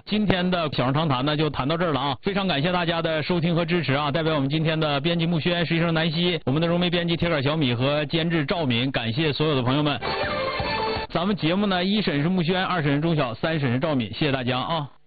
今天的小声长谈呢就谈到这儿了啊，非常感谢大家的收听和支持啊！代表我们今天的编辑木轩、实习生南希、我们的融媒编辑铁杆小米和监制赵敏，感谢所有的朋友们。咱们节目呢，一审是木轩，二审是钟晓，三审是赵敏，谢谢大家啊！